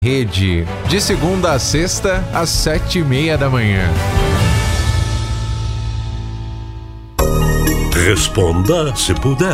Rede, de segunda a sexta, às 7h30 da manhã. Responda se puder.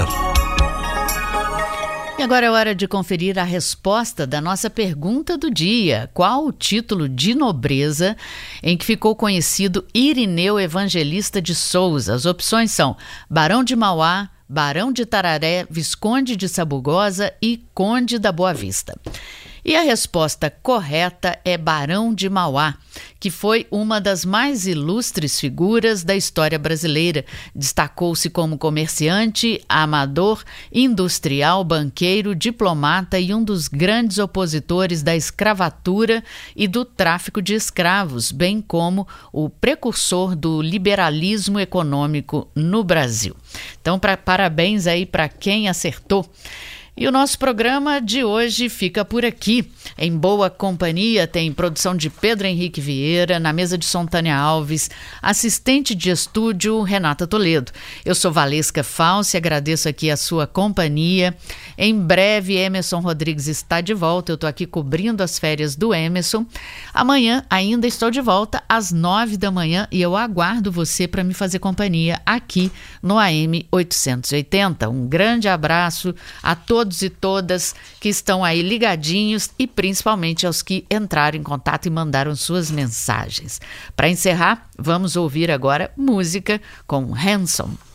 E agora é hora de conferir a resposta da nossa pergunta do dia. Qual o título de nobreza em que ficou conhecido Irineu Evangelista de Souza? As opções são Barão de Mauá, Barão de Tararé, Visconde de Sabugosa e Conde da Boa Vista. E a resposta correta é Barão de Mauá, que foi uma das mais ilustres figuras da história brasileira. Destacou-se como comerciante, amador, industrial, banqueiro, diplomata e um dos grandes opositores da escravatura e do tráfico de escravos, bem como o precursor do liberalismo econômico no Brasil. Então, parabéns aí para quem acertou. E o nosso programa de hoje fica por aqui. Em boa companhia tem produção de Pedro Henrique Vieira, na mesa de som Tânia Alves, assistente de estúdio Renata Toledo. Eu sou Valesca Falsi, agradeço aqui a sua companhia. Em breve Emerson Rodrigues está de volta, eu estou aqui cobrindo as férias do Emerson. Amanhã ainda estou de volta às 9 da manhã e eu aguardo você para me fazer companhia aqui no AM 880. Um grande abraço a todos e todas que estão aí ligadinhos e principalmente aos que entraram em contato e mandaram suas mensagens. Para encerrar, vamos ouvir agora música com Hanson.